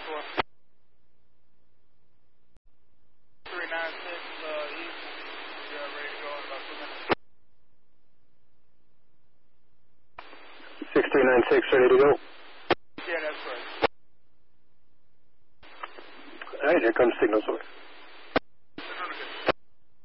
score. 396 East. You're ready to go in about 2 minutes. 6396, ready to go. Yeah, that's correct. All right, here comes signal source.